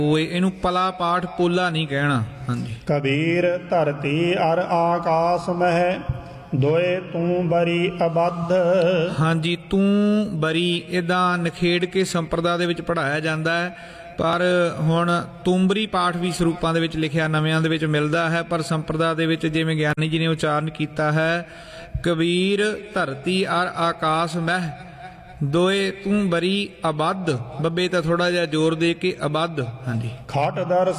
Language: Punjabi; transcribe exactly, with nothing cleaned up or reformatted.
ਹੋਏ, ਇਹਨੂੰ ਪਲਾ ਪਾਠ ਪੋਲਾ ਨਹੀਂ ਕਹਿਣਾ। ਹਾਂਜੀ। ਕਬੀਰ ਧਰਤੀ ਅਰ ਆਕਾਸ ਮਹਿ ਦੋਏ ਤੂੰ ਬਰੀ ਅਬੱਧ। ਹਾਂਜੀ, ਤੂੰ ਬਰੀ ਇੱਦਾਂ ਨਿਖੇੜ ਕੇ ਸੰਪਰਦਾ ਦੇ ਵਿੱਚ ਪੜ੍ਹਾਇਆ ਜਾਂਦਾ ਹੈ, ਪਰ ਹੁਣ ਤੁੰਬਰੀ ਪਾਠ ਵੀ ਸਰੂਪਾਂ ਦੇ ਵਿੱਚ ਲਿਖਿਆ ਨਵਿਆਂ ਦੇ ਵਿੱਚ ਮਿਲਦਾ ਹੈ, ਪਰ ਸੰਪਰਦਾ ਦੇ ਵਿੱਚ ਜਿਵੇਂ ਗਿਆਨੀ ਜੀ ਨੇ ਉਚਾਰਨ ਕੀਤਾ ਹੈ, ਕਬੀਰ ਧਰਤੀ ਅਰ ਆਕਾਸ ਮਹਿ ਦੋਏ ਤੂੰ ਬਰੀ ਅਬੱਧ, ਬੱਬੇ ਤਾਂ ਥੋੜਾ ਜਿਹਾ ਜ਼ੋਰ ਦੇ ਕੇ ਅਬੱਧ। ਹਾਂਜੀ। ਖਟ ਦਰ